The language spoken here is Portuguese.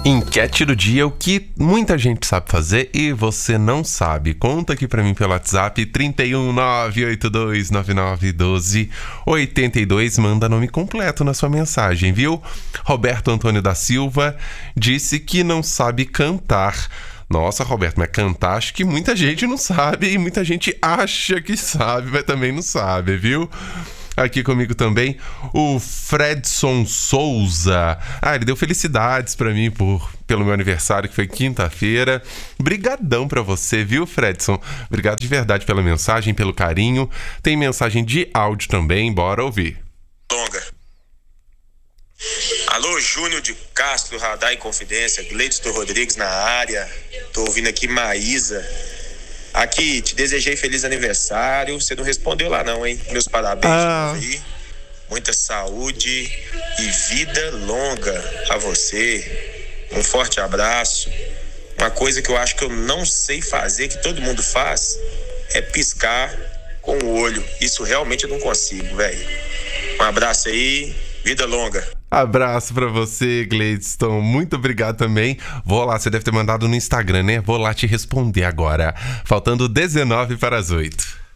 Enquete do dia, o que muita gente sabe fazer e você não sabe. Conta aqui pra mim pelo WhatsApp 31982991282. Manda nome completo na sua mensagem, viu? Roberto Antônio da Silva disse que não sabe cantar. Nossa, Roberto, mas cantar acho que muita gente não sabe e muita gente acha que sabe, mas também não sabe, viu? Aqui comigo também o Fredson Souza. Ele deu felicidades pra mim pelo meu aniversário, que foi quinta-feira. Brigadão pra você, viu, Fredson? Obrigado de verdade pela mensagem, pelo carinho. Tem mensagem de áudio também, bora ouvir. Longa. Alô, Júnior de Castro, Radar e Confidência, Gleidson Rodrigues na área. Tô ouvindo aqui Maísa. Aqui, te desejei feliz aniversário. Você não respondeu lá não, hein? Meus parabéns de novo aí. Muita saúde e vida longa a você. Um forte abraço. Uma coisa que eu acho que eu não sei fazer, que todo mundo faz, é piscar com o olho. Isso realmente eu não consigo, velho. Um abraço aí, vida longa. Abraço pra você, Gleidson. Muito obrigado também. Vou lá, você deve ter mandado no Instagram, né? Vou lá te responder agora. Faltando 19 para as 8.